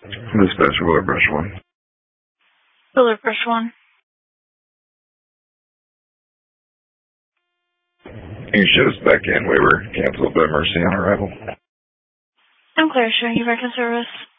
Dispatch Wheeler Brush 1. Wheeler Brush 1. You show us back in. We were canceled by Mercy on arrival. I'm clear, showing you back in service.